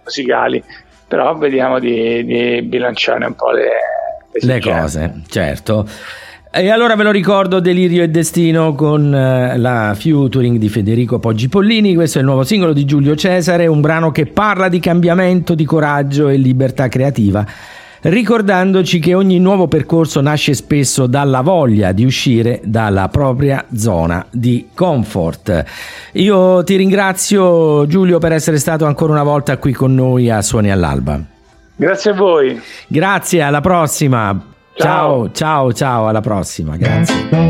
musicali, però vediamo di bilanciare un po' le cose, certo. E allora ve lo ricordo, Delirio e Destino con la featuring di Federico Poggi Pollini. Questo è il nuovo singolo di Giulio Cesare, un brano che parla di cambiamento, di coraggio e libertà creativa, ricordandoci che ogni nuovo percorso nasce spesso dalla voglia di uscire dalla propria zona di comfort. Io ti ringrazio, Giulio, per essere stato ancora una volta qui con noi a Suoni all'Alba. Grazie a voi. Grazie, alla prossima. Ciao, alla prossima, grazie.